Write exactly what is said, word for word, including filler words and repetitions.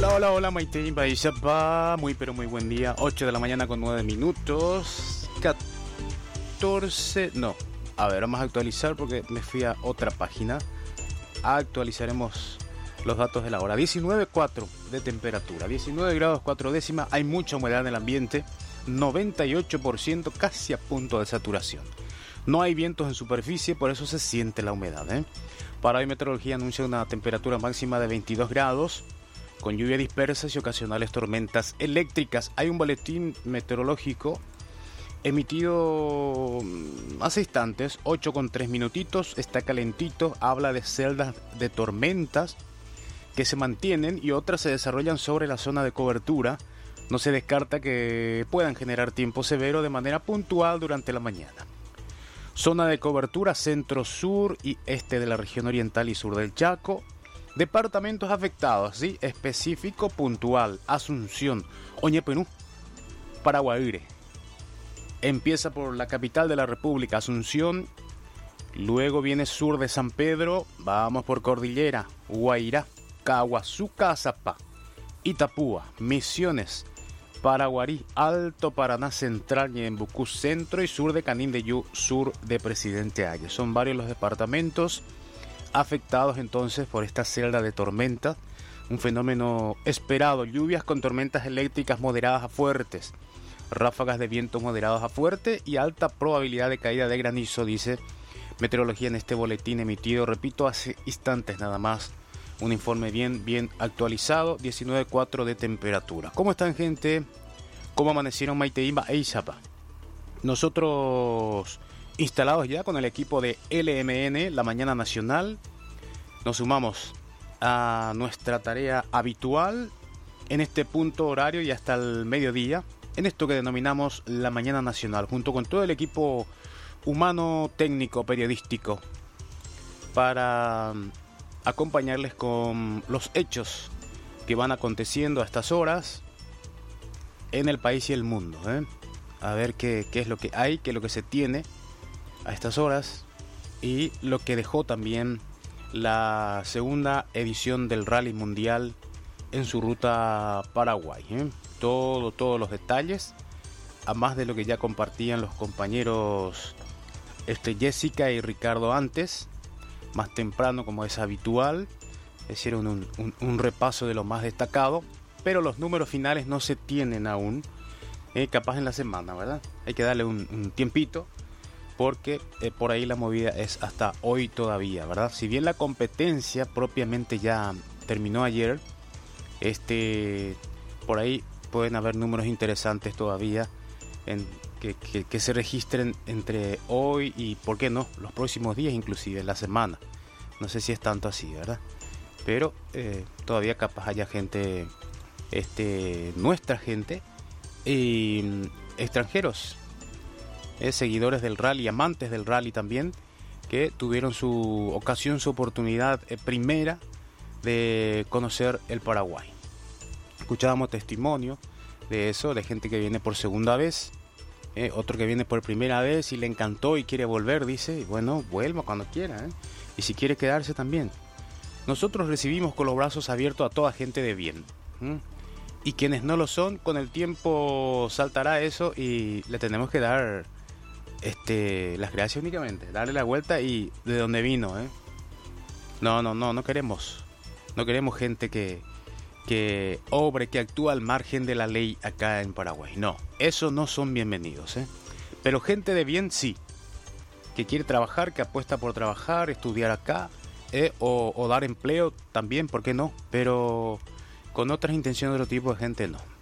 Hola, hola, hola, Maite Baishapa. Muy, pero muy buen día. ocho de la mañana con nueve minutos. catorce. No. A ver, vamos a actualizar porque me fui a otra página. Actualizaremos los datos de la hora. diecinueve coma cuatro de temperatura. diecinueve grados cuatro décimas. Hay mucha humedad en el ambiente. noventa y ocho por ciento, casi a punto de saturación. No hay vientos en superficie, por eso se siente la humedad, ¿eh? Para hoy, meteorología anuncia una temperatura máxima de veintidós grados, con lluvia dispersas y ocasionales tormentas eléctricas. Hay un boletín meteorológico emitido hace instantes, ocho con tres minutitos, está calentito, habla de celdas de tormentas que se mantienen y otras se desarrollan sobre la zona de cobertura. No se descarta que puedan generar tiempo severo de manera puntual durante la mañana. Zona de cobertura centro, sur y este de la región oriental y sur del Chaco. Departamentos afectados, ¿sí? Específico, puntual. Asunción, Oñepenú, Paraguaire. Empieza por la capital de la República, Asunción. Luego viene sur de San Pedro. Vamos por Cordillera, Guairá, Caguazú, Cazapá, Itapúa, Misiones, Paraguarí, Alto Paraná Central, Ñembucú Centro y sur de Canindeyú, sur de Presidente Hayes. Son varios los departamentos afectados entonces por esta celda de tormenta, un fenómeno esperado, lluvias con tormentas eléctricas moderadas a fuertes, ráfagas de viento moderados a fuerte y alta probabilidad de caída de granizo, dice meteorología en este boletín emitido, repito, hace instantes nada más. Un informe bien, bien actualizado, diecinueve coma cuatro de temperatura. ¿Cómo están, gente? ¿Cómo amanecieron Maiteimba e Izapa? Nosotros instalados ya con el equipo de L M N, la Mañana Nacional, nos sumamos a nuestra tarea habitual en este punto horario y hasta el mediodía, en esto que denominamos la Mañana Nacional, junto con todo el equipo humano, técnico, periodístico, para acompañarles con los hechos que van aconteciendo a estas horas en el país y el mundo, ¿eh? A ver qué, qué es lo que hay, qué es lo que se tiene a estas horas y lo que dejó también la segunda edición del Rally Mundial en su ruta Paraguay, ¿eh? Todo, todos los detalles, a más de lo que ya compartían los compañeros este, Jessica y Ricardo antes, más temprano como es habitual, hicieron un, un, un repaso de lo más destacado, pero los números finales no se tienen aún, eh, capaz en la semana, ¿verdad? Hay que darle un, un tiempito, porque eh, por ahí la movida es hasta hoy todavía, ¿verdad? Si bien la competencia propiamente ya terminó ayer, este, por ahí pueden haber números interesantes todavía en Que, que, que se registren entre hoy y, ¿por qué no?, los próximos días, inclusive la semana. No sé si es tanto así, ¿verdad? Pero eh, todavía capaz haya gente, este, nuestra gente, y extranjeros, eh, seguidores del rally, amantes del rally también, que tuvieron su ocasión, su oportunidad eh, primera de conocer el Paraguay. Escuchábamos testimonio de eso, de gente que viene por segunda vez. Eh, otro que viene por primera vez y le encantó y quiere volver, dice, bueno, vuelva cuando quiera, ¿eh? Y si quiere quedarse también. Nosotros recibimos con los brazos abiertos a toda gente de bien, ¿eh? Y quienes no lo son, con el tiempo saltará eso y le tenemos que dar este, las gracias únicamente, darle la vuelta y de dónde vino, ¿eh? No, no, no, no queremos, no queremos gente que... que obre, que actúa al margen de la ley acá en Paraguay. No, esos no son bienvenidos, ¿eh? Pero gente de bien sí, que quiere trabajar, que apuesta por trabajar, estudiar acá, ¿eh? o, o dar empleo también, ¿por qué no? Pero con otras intenciones de otro tipo de gente no.